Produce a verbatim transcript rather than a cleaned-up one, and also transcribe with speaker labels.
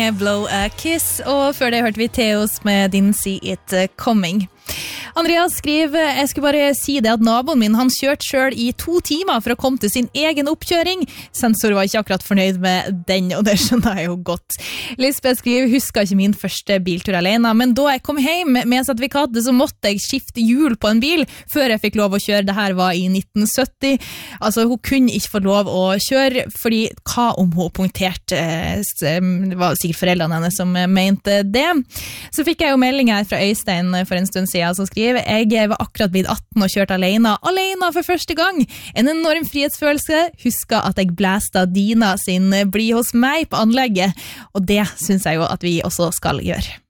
Speaker 1: Blow a Kiss, og før det hørte vi Theos med Didn't See It Coming. Andreas skriver, jeg skulle bare si det at naboen min, han kjørte selv i to timer for å komme til sin egen oppkjøring. Sensor var ikke akkurat fornøyd med den, og det skjønner jeg jo godt. Lisbeth skriver, husker ikke min første biltur alene, men da jeg kom hjem med sertifikatet, så måtte jeg skifte hjul på en bil før jeg fikk lov å kjøre. Det her var i nitten sytti. Altså, hun kunne ikke få lov å kjøre, fordi hva om hun punkterte? Det var sikkert foreldrene henne som mente det. Så fikk jeg jo melding her fra Øystein for en stund siden, som skriver, jeg var akkurat blitt atten og kjørt alene, alene for første gang. En enorm frihetsfølelse. Husker at jeg blæste Dina sin bli hos meg på anlegget, og det synes jeg jo at vi også skal gjøre.